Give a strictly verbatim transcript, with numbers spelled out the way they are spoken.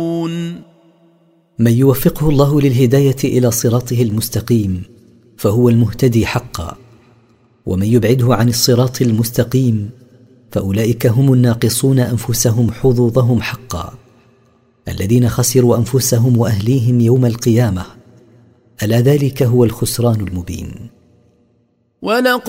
من يوفقه الله للهداية إلى صراطه المستقيم فهو المهتدي حقا، ومن يبعده عن الصراط المستقيم فأولئك هم الناقصون أنفسهم حظوظهم حقا، الذين خسروا أنفسهم وأهليهم يوم القيامة، ألا ذلك هو الخسران المبين. ولقد